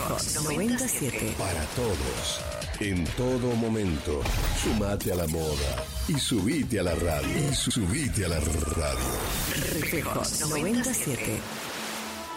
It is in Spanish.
Reflejos 97. Para todos, en todo momento. Sumate a la moda y subite a la radio. Reflejos 97.